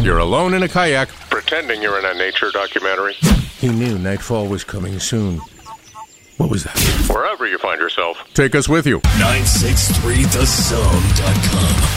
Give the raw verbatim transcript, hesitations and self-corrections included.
You're alone in a kayak, pretending you're in a nature documentary. He knew nightfall was coming soon. What was that? Wherever you find yourself, take us with you. nine six three the zone dot com